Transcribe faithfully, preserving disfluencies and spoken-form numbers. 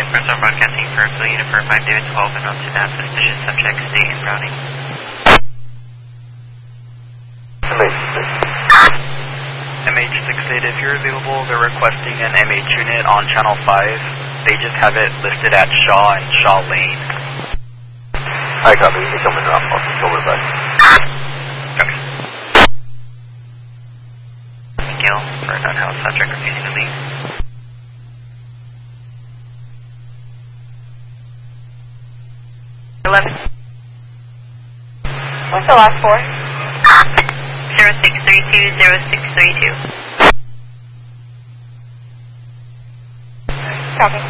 Express are broadcasting for Blue Unit for five David twelve and on to that suspicious subject, stay in routing. M H six eight, if you're available, they're requesting an M H unit on channel five. They just have it listed at Shaw and Shaw Lane. Hi, copy. You can come in off. I'll come in back. Okay. Gil, for a non-house subject refusing to leave. eleven. What's the last four? zero six three two, zero six three two. Copy.